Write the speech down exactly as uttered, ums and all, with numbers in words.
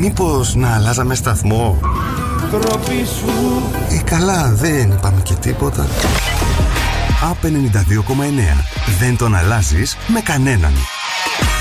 Μήπως να αλλάζαμε σταθμό? Τροπή σου. Ε, καλά, δεν είπαμε και τίποτα. Απ' ενενήντα δύο κόμμα εννέα. Δεν τον αλλάζεις με κανέναν.